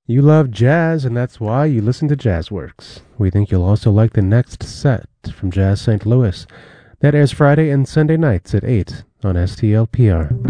You love jazz, and that's why you listen to Jazzworks. We think you'll also like the next set from Jazz St. Louis. That airs Friday and Sunday nights at 8 on STLPR.